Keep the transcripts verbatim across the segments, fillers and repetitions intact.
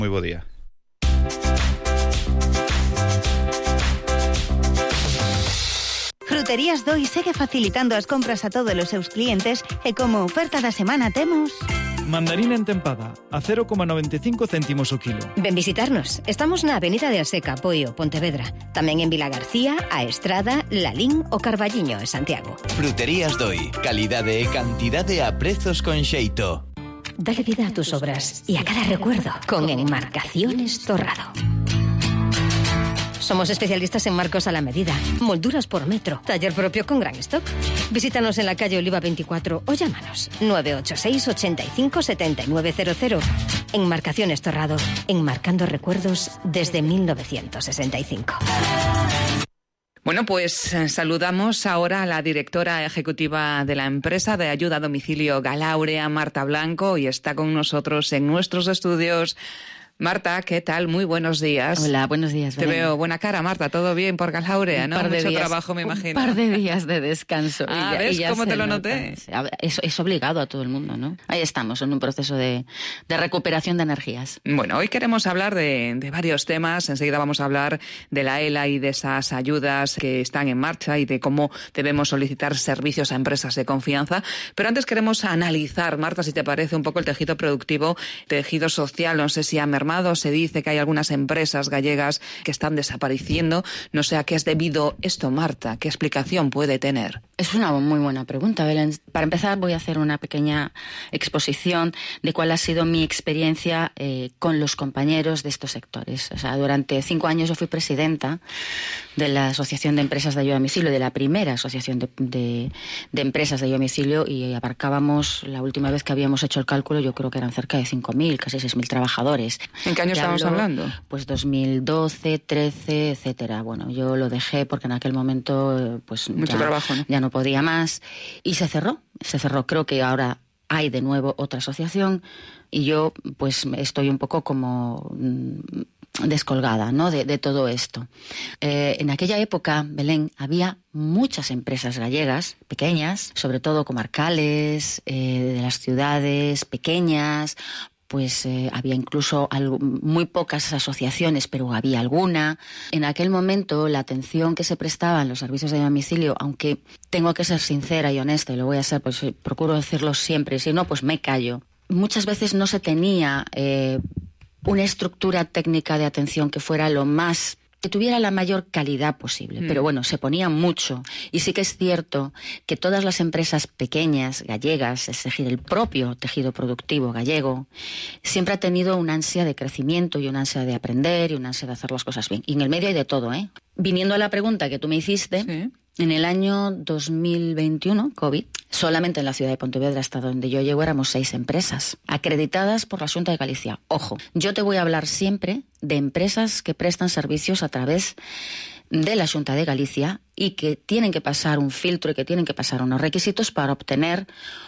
Moi bo día. Fruterías Doi segue facilitando as compras a todos os seus clientes e como oferta da semana temos... Mandarina entempada, a cero coma noventa e cinco céntimos o kilo. Ven visitarnos. Estamos na Avenida de Aseca, Poio, Pontevedra. Tamén en Vila García, A Estrada, Lalín o Carballiño, en Santiago. Fruterías Doi. Calidade e cantidade a prezos con xeito. Dale vida a tus obras y a cada recuerdo con Enmarcaciones Torrado. Somos especialistas en marcos a la medida, molduras por metro, taller propio con gran stock. Visítanos en la calle Oliva veinticuatro o llámanos nueve ocho seis, ochenta y cinco, setenta y nueve cero cero. Enmarcaciones Torrado, enmarcando recuerdos desde mil novecientos sesenta y cinco. Bueno, pues saludamos ahora a la directora ejecutiva de la empresa de ayuda a domicilio Galaurea, Marta Blanco, y está con nosotros en nuestros estudios. Marta, ¿qué tal? Muy buenos días. Hola, buenos días. Te veo buena cara, Marta. ¿Todo bien por Galaurea, no? Mucho días, trabajo, me imagino. Un par de días de descanso. Ah, y ya, ¿ves y ya cómo te lo nota. noté? Es, es obligado a todo el mundo, ¿no? Ahí estamos, en un proceso de, de recuperación de energías. Bueno, hoy queremos hablar de, de varios temas. Enseguida vamos a hablar de la E L A y de esas ayudas que están en marcha y de cómo debemos solicitar servicios a empresas de confianza. Pero antes queremos analizar, Marta, si te parece, un poco el tejido productivo, tejido social. No sé si ha mermado, se dice que hay algunas empresas gallegas que están desapareciendo. No sé a qué es debido esto, Marta. ¿Qué explicación puede tener? Es una muy buena pregunta, Belén. Para empezar, voy a hacer una pequeña exposición de cuál ha sido mi experiencia eh, con los compañeros de estos sectores. O sea, durante cinco años yo fui presidenta de la Asociación de Empresas de Ayuda a Domicilio, de la primera asociación de, de, de empresas de ayuda a domicilio, y abarcábamos, la última vez que habíamos hecho el cálculo, yo creo que eran cerca de cinco mil, casi seis mil trabajadores. ¿En qué año estamos hablando? Pues dos mil doce, trece, etcétera. Bueno, yo lo dejé porque en aquel momento pues mucho ya, trabajo, ¿no? ya no podía más y se cerró, se cerró. Creo que ahora hay de nuevo otra asociación y yo pues estoy un poco como descolgada, ¿no?, de, de todo esto. Eh, en aquella época, Belén, había muchas empresas gallegas, pequeñas, sobre todo comarcales, eh, de las ciudades pequeñas. Pues eh, había incluso algo, muy pocas asociaciones, pero había alguna. En aquel momento, la atención que se prestaba en los servicios de domicilio, aunque tengo que ser sincera y honesta, y lo voy a ser, pues procuro decirlo siempre, si no, pues me callo. Muchas veces no se tenía eh, una estructura técnica de atención que fuera lo más... que tuviera la mayor calidad posible. Mm. Pero bueno, se ponía mucho. Y sí que es cierto que todas las empresas pequeñas, gallegas, es decir, el propio tejido productivo gallego, siempre ha tenido una ansia de crecimiento y una ansia de aprender y una ansia de hacer las cosas bien. Y en el medio hay de todo, ¿eh? Viniendo a la pregunta que tú me hiciste... ¿Sí? En el año dos mil veintiuno, COVID, solamente en la ciudad de Pontevedra, hasta donde yo llego, éramos seis empresas acreditadas por la Xunta de Galicia. Ojo, yo te voy a hablar siempre de empresas que prestan servicios a través de la Xunta de Galicia y que tienen que pasar un filtro y que tienen que pasar unos requisitos para obtener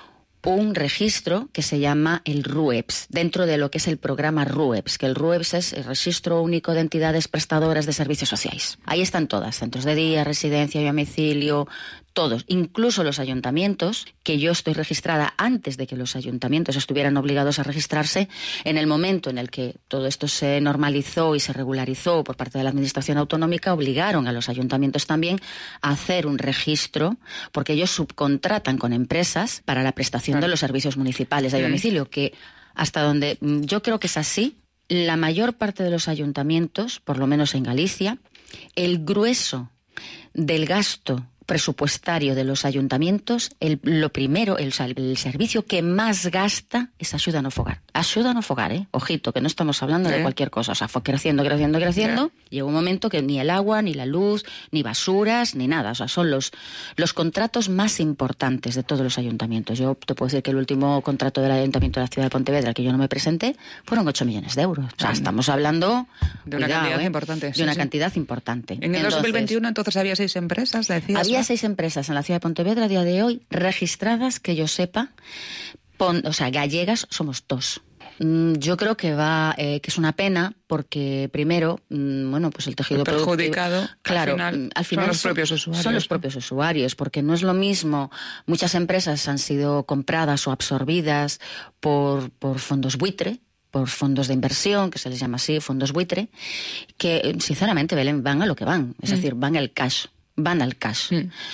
un registro que se llama el RUEPS, dentro de lo que es el programa RUEPS, que el RUEPS es el Registro Único de Entidades Prestadoras de Servicios Sociais. Ahí están todas, centros de día, residencia y domicilio, todos, incluso los ayuntamientos, que yo estoy registrada antes de que los ayuntamientos estuvieran obligados a registrarse. En el momento en el que todo esto se normalizó y se regularizó por parte de la Administración Autonómica, obligaron a los ayuntamientos también a hacer un registro, porque ellos subcontratan con empresas para la prestación claro. de los servicios municipales de domicilio, que hasta donde yo creo que es así, la mayor parte de los ayuntamientos, por lo menos en Galicia, el grueso del gasto presupuestario de los ayuntamientos, el, lo primero, el, el servicio que más gasta es ayuda no fogar. Ayuda no fogar, ¿eh? Ojito, que no estamos hablando ¿Eh? de cualquier cosa. O sea, fue creciendo, creciendo, creciendo. ¿Eh? Llegó un momento que ni el agua, ni la luz, ni basuras, ni nada. O sea, son los, los contratos más importantes de todos los ayuntamientos. Yo te puedo decir que el último contrato del Ayuntamiento de la ciudad de Pontevedra, que yo no me presenté, fueron ocho millones de euros. O sea, estamos hablando de una cuidado, cantidad ¿eh? importante. De sí, una sí. cantidad importante. En el entonces, dos mil veintiuno, entonces, había seis empresas, decías. Había seis empresas en la ciudad de Pontevedra a día de hoy registradas, que yo sepa, pon, o sea, gallegas somos dos. Yo creo que va, eh, que es una pena porque primero, bueno, pues el tejido el perjudicado, productivo, claro, al final, al final son los son, propios usuarios. Son los propios usuarios, porque no es lo mismo. Muchas empresas han sido compradas o absorbidas por, por fondos buitre. por fondos de inversión, que se les llama así, fondos buitre, que sinceramente Belén, van a lo que van, es mm. decir, van al cash. van al cash.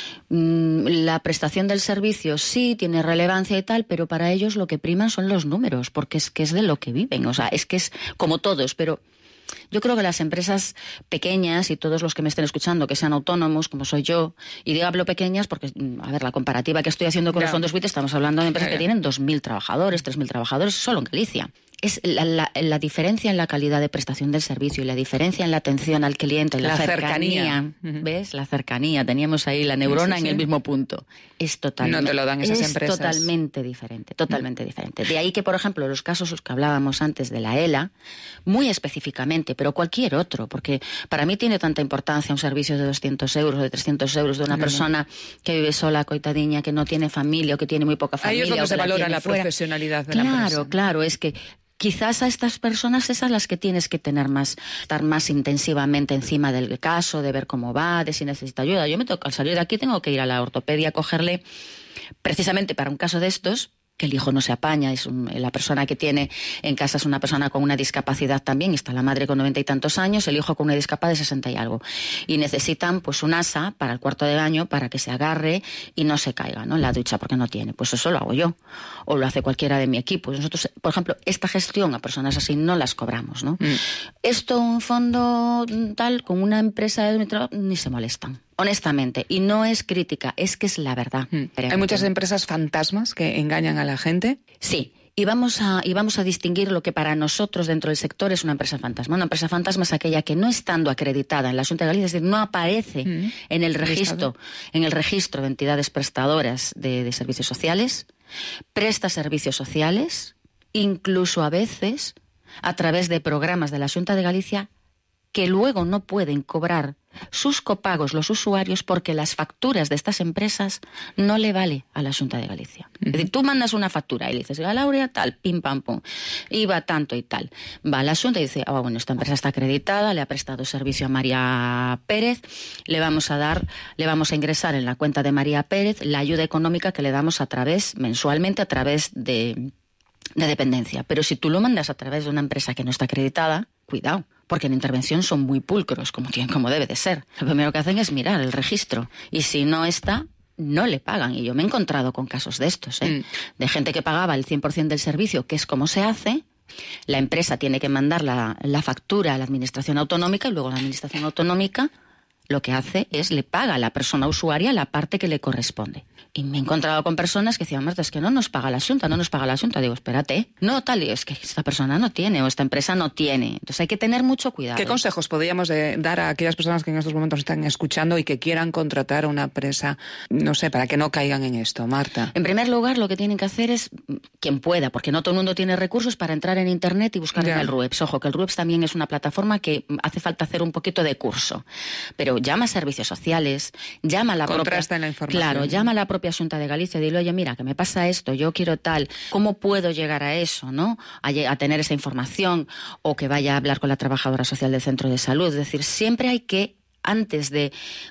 Mm. La prestación del servicio sí tiene relevancia y tal, pero para ellos lo que priman son los números, porque es que es de lo que viven. O sea, es que es como todos, pero yo creo que las empresas pequeñas y todos los que me estén escuchando, que sean autónomos, como soy yo, y digo hablo pequeñas porque, a ver, la comparativa que estoy haciendo con claro. los fondos buitre, estamos hablando de empresas claro. que tienen dos mil trabajadores, tres mil trabajadores, solo en Galicia. Es la, la, la diferencia en la calidad de prestación del servicio y la diferencia en la atención al cliente, en la, la cercanía, cercanía. Uh-huh. ¿Ves? La cercanía, teníamos ahí la neurona sí, sí, sí. en el mismo punto. Es totalmente, no te lo dan esas es empresas. totalmente diferente, totalmente uh-huh. diferente. De ahí que, por ejemplo, los casos que hablábamos antes de la ELA, muy específicamente, pero cualquier otro, porque para mí tiene tanta importancia un servicio de doscientos euros o de trescientos euros de una no, persona no. que vive sola, coitadiña, que no tiene familia o que tiene muy poca familia. Ahí es donde se valora la, la profesionalidad de claro, la empresa. Claro, claro, es que quizás a estas personas esas las que tienes que tener más, estar más intensivamente encima del caso, de ver cómo va, de si necesita ayuda. Yo me toca, al salir de aquí tengo que ir a la ortopedia a cogerle, precisamente para un caso de estos, que el hijo no se apaña, es un, la persona que tiene en casa es una persona con una discapacidad también, está la madre con noventa y tantos años, el hijo con una discapacidad de sesenta y algo, y necesitan pues un asa para el cuarto de baño para que se agarre y no se caiga, ¿no? En la ducha, porque no tiene, pues eso lo hago yo, o lo hace cualquiera de mi equipo. Nosotros, por ejemplo, esta gestión a personas así no las cobramos, ¿no? Mm. Esto, un fondo tal, con una empresa de mi trabajo, ni se molestan. Honestamente, y no es crítica, es que es la verdad. Mm. ¿Hay muchas empresas fantasmas que engañan a la gente? Sí, y vamos a y vamos a distinguir lo que para nosotros dentro del sector es una empresa fantasma. Una empresa fantasma es aquella que no estando acreditada en la Xunta de Galicia, es decir, no aparece mm. en el registro, en el registro de entidades prestadoras de, de servicios sociales, presta servicios sociales, incluso a veces a través de programas de la Xunta de Galicia que luego no pueden cobrar sus copagos los usuarios porque las facturas de estas empresas no le vale a la Xunta de Galicia. Uh-huh. Es decir, tú mandas una factura y le dices, Galauria, tal, pim, pam, pum, iba tanto y tal. Va a la Xunta y dice, ah, oh, bueno, esta empresa está acreditada, le ha prestado servicio a María Pérez, le vamos a dar, le vamos a ingresar en la cuenta de María Pérez la ayuda económica que le damos a través, mensualmente, a través de, de dependencia. Pero si tú lo mandas a través de una empresa que no está acreditada, cuidado, porque en intervención son muy pulcros, como, como debe de ser. Lo primero que hacen es mirar el registro, y si no está, no le pagan. Y yo me he encontrado con casos de estos, ¿eh? Mm. de gente que pagaba el cien por ciento del servicio, que es como se hace. La empresa tiene que mandar la, la factura a la administración autonómica, y luego la administración autonómica lo que hace es le paga a la persona usuaria la parte que le corresponde. Y me he encontrado con personas que decían, Marta, es que no nos paga la Xunta, no nos paga la Xunta. Digo, espérate, no, tal, y es que esta persona no tiene, o esta empresa no tiene. Entonces hay que tener mucho cuidado. ¿Qué consejos podríamos de dar a aquellas personas que en estos momentos están escuchando y que quieran contratar una empresa, no sé, para que no caigan en esto, Marta? En primer lugar, lo que tienen que hacer es, quien pueda, porque no todo el mundo tiene recursos para entrar en Internet y buscar ya. en el RUEPS. Ojo, que el RUEPS también es una plataforma que hace falta hacer un poquito de curso. Pero llama a servicios sociales, llama a la Contrasta propia... en la información. Claro, llama a la propia Xunta de Galicia y dile, oye, mira, que me pasa esto, yo quiero tal, ¿cómo puedo llegar a eso, no? A, a tener esa información, o que vaya a hablar con la trabajadora social del centro de salud. Es decir, siempre hay que, antes de,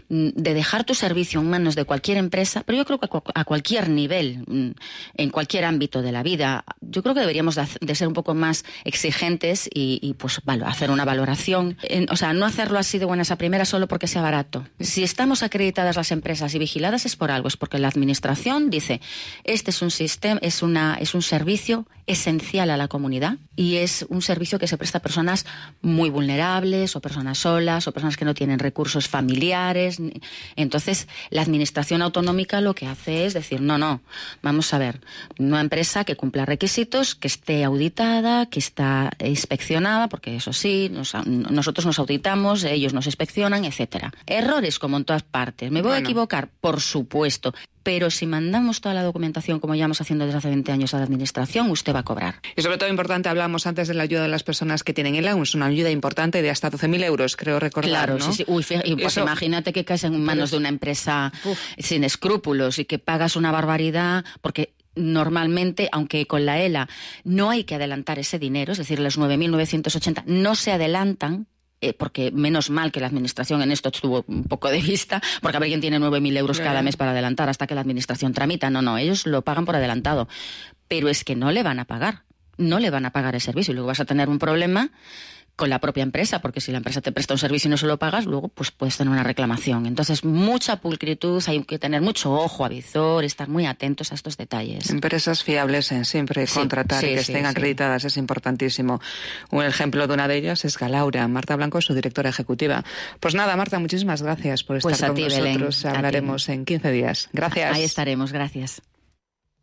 de dejar tu servicio en manos de cualquier empresa, pero yo creo que a cualquier nivel, en cualquier ámbito de la vida, yo creo que deberíamos de, de ser un poco más exigentes y, y pues vale, hacer una valoración. En, o sea, no hacerlo así de buenas a primeras solo porque sea barato. Si estamos acreditadas las empresas y vigiladas es por algo, es porque la administración dice, este es un sistema, es una, es un servicio esencial a la comunidad, y es un servicio que se presta a personas muy vulnerables, o personas solas, o personas que no tienen recursos familiares. Entonces, la administración autonómica lo que hace es decir, no, no, vamos a ver, una empresa que cumpla requisitos, que esté auditada, que está inspeccionada, porque eso sí, nos, nosotros nos auditamos, ellos nos inspeccionan, etcétera. Errores como en todas partes. ¿Me voy bueno. a equivocar? Por supuesto. Pero si mandamos toda la documentación, como llevamos haciendo desde hace veinte años a la administración, usted va a cobrar. Y sobre todo importante, hablamos antes de la ayuda de las personas que tienen el E L A, es una ayuda importante de hasta doce mil euros, creo recordar, claro, ¿no? sí, sí. Uy, fíjate, pues Eso... imagínate que caes en manos de una empresa Uf. sin escrúpulos y que pagas una barbaridad, porque normalmente, aunque con la E L A no hay que adelantar ese dinero, es decir, los nueve mil novecientos ochenta no se adelantan, porque menos mal que la administración en esto estuvo un poco de vista, porque a ver quién tiene nueve mil euros cada mes para adelantar hasta que la administración tramita. No, no, ellos lo pagan por adelantado. Pero es que no le van a pagar. no le van a pagar el servicio y luego vas a tener un problema con la propia empresa, porque si la empresa te presta un servicio y no se lo pagas, luego pues puedes tener una reclamación. Entonces, mucha pulcritud, hay que tener mucho ojo, avizor, estar muy atentos a estos detalles. Empresas fiables en siempre Sí, contratar sí, y que sí, estén sí. acreditadas es importantísimo. Un ejemplo de una de ellas es Galaura. Marta Blanco es su directora ejecutiva. Pues nada, Marta, muchísimas gracias por estar Pues a con ti, nosotros. Belén, a ti. Hablaremos en quince días. Gracias. Ahí estaremos, gracias.